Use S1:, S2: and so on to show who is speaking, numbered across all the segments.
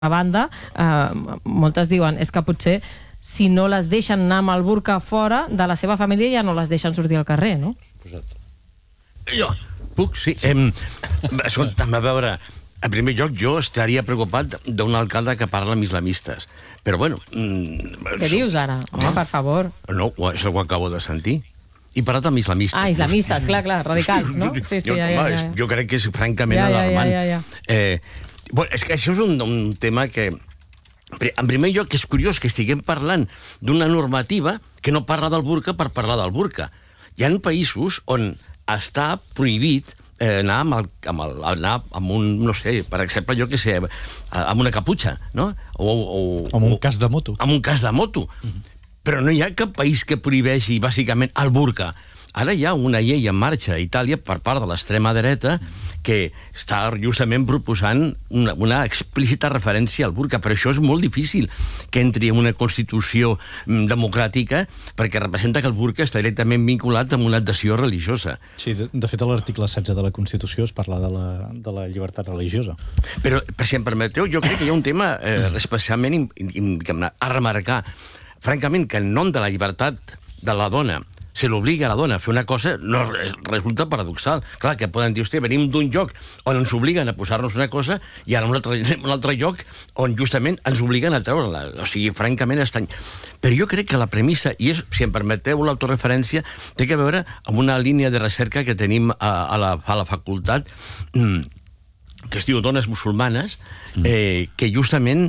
S1: banda, moltes diuen és que potser si no les deixen anar amb el burca fora de la seva família ja no les deixen sortir al carrer, no?
S2: Jo puc, sí. Escolta'm, a veure, en primer lloc jo estaria preocupat d'un alcalde que parla amb islamistes, però bueno...
S1: Què dius ara? Home, per favor.
S2: No, això ho acabo de sentir. He parlat amb islamistes.
S1: Ah, islamistes, clar, radicals, no? Sí, ja.
S2: Jo crec que és francament alarmant. Bueno, és que això és un tema que... En primer lloc, és curiós que estiguem parlant d'una normativa que no parla del burca per parlar del burca. Hi ha països on està prohibit anar amb un, no sé, per exemple, jo què sé, amb una caputxa, no?
S3: O amb un cas de moto.
S2: Amb un cas de moto. Però no hi ha cap país que prohibeixi, bàsicament, el burca. Ara hi ha una llei en marxa a Itàlia per part de l'extrema dreta que està justament proposant una explícita referència al burca, però això és molt difícil que entri en una constitució democràtica perquè representa que el burca està directament vinculat amb una adhesió religiosa.
S3: Sí, de fet a l'article 16 de la Constitució es parla de la llibertat religiosa.
S2: Però, si em permeteu, jo crec que hi ha un tema especialment a remarcar. Francament, que en nom de la llibertat de la dona se l'obliga a la dona a fer una cosa, no resulta paradoxal. Clar, que poden dir, hòstia, venim d'un lloc on ens obliguen a posar-nos una cosa i ara un altre lloc on justament ens obliguen a treure-la. O sigui, francament estrany. Però jo crec que la premissa, i és, si em permeteu l'autoreferència, té a veure amb una línia de recerca que tenim a la facultat que es diu Dones musulmanes, que justament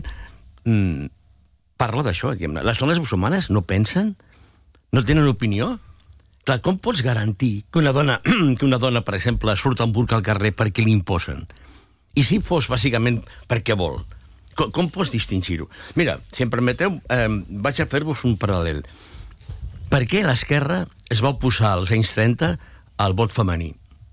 S2: parla d'això. Les dones musulmanes no pensen? No tenen opinió? Clar, com pots garantir que una dona, per exemple, surt amb burca al carrer perquè l'imposen? I si fos, bàsicament, perquè vol? Com pots distingir-ho? Mira, si em permeteu, vaig a fer-vos un paral·lel. Per què l'esquerra es va oposar als anys 30 al vot femení?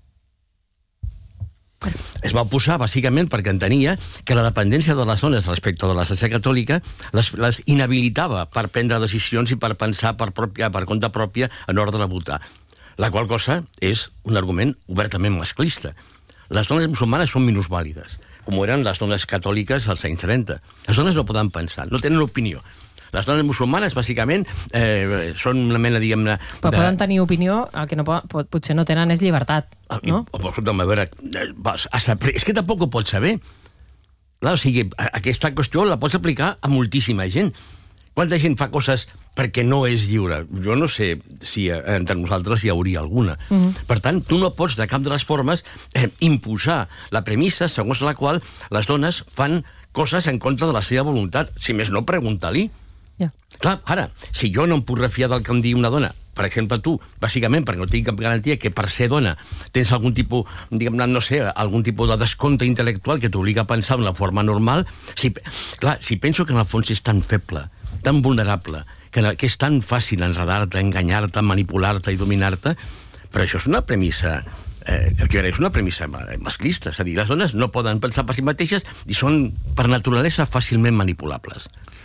S2: Es va oposar, bàsicament, perquè entenia que la dependència de les dones respecte de l'Església Catòlica les inhabilitava per prendre decisions i per pensar per compte pròpia en ordre de votar. La qual cosa és un argument obertament masclista. Les dones musulmanes són minusvàlides, com eren les dones catòliques als anys 30. Les dones no poden pensar, no tenen opinió. Les dones musulmanes, bàsicament, són una mena, diguem-ne...
S1: Però poden tenir opinió, el que potser no tenen és llibertat, no?
S2: A veure, és que tampoc ho pots saber. Clar, o sigui, aquesta qüestió la pots aplicar a moltíssima gent. Quanta gent fa coses perquè no és lliure? Jo no sé si entre nosaltres hi hauria alguna. Per tant, tu no pots, de cap de les formes, imposar la premissa segons la qual les dones fan coses en contra de la seva voluntat. Si més no, pregunta-li. Clar, ara, si jo no em puc refiar del que em digui una dona, per exemple tu, bàsicament perquè no tinc cap garantia que per ser dona tens algun tipus, diguem-ne, no sé, algun tipus de descompte intel·lectual que t'obliga a pensar d'una forma normal, clar, si penso que en el fons és tan feble, tan vulnerable, que és tan fàcil enredar-te, enganyar-te, manipular-te i dominar-te, però això és una premissa... jo crec que és una premissa masclista, és a dir, les dones no poden pensar per si mateixes i són, per naturalesa, fàcilment manipulables.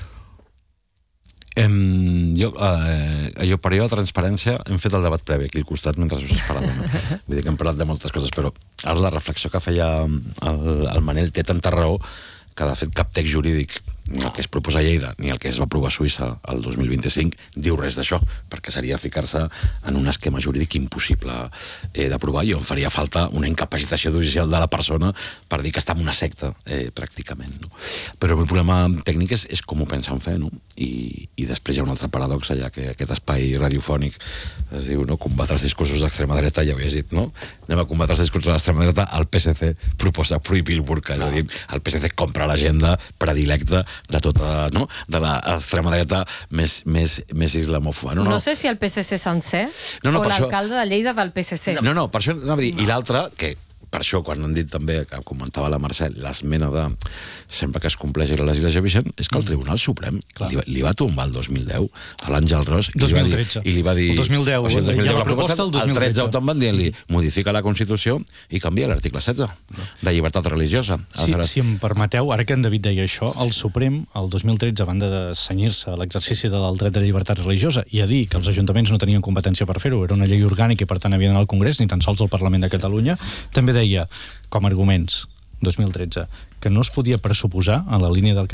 S4: Jo, per jo, la transparència, hem fet el debat previ aquí al costat mentre us esperàvem. Vull dir que hem parlat de moltes coses, però ara la reflexió que feia el Manel té tanta raó que, de fet, cap text jurídic, ni el que es proposa a Lleida, ni el que es va aprovar a Suïssa el 2025, diu res d'això, perquè seria ficar-se en un esquema jurídic impossible d'aprovar i on faria falta una incapacitació judicial de la persona per dir que està en una secta, pràcticament. No? Però el problema tècnic és com ho pensen fer, no? I després hi ha un altre paradoxa, ja que aquest espai radiofònic es diu, no?, combatre els discursos d'extrema dreta, ja ho he dit, no? Anem a combatre els discursos de l'extrema dreta, el PSC proposa prohibir el burca, és a dir, el PSC compra l'agenda predilecta de tota, no?, de l'extrema dreta més islamòfoba.
S1: No sé si el PSC sencer o l'alcalde de Lleida del PSC.
S4: No, per això anava a dir. I l'altre, que per això, quan han dit també, que comentava la Mercè, l'esmena de sempre que es compleixi la legislació vigent, és que el Tribunal Suprem li va tombar el 2010 a l'Àngel Ros
S3: 2013.
S4: I li va dir...
S3: El 2010,
S4: o sigui, el 2010
S3: la proposta el 2013.
S4: El 13 ho tomben dient-li, modifica la Constitució i canvia l'article 16 de llibertat religiosa.
S3: Si em permeteu, ara que en David deia això, el Suprem, el 2013, a banda de cenyir-se a l'exercici del dret de llibertat religiosa i a dir que els ajuntaments no tenien competència per fer-ho, era una llei orgànica i per tant havia d'anar al Congrés, ni tan sols al Parlament de Catalunya, també deia, com a arguments, 2013, que no es podia pressuposar, a la línia del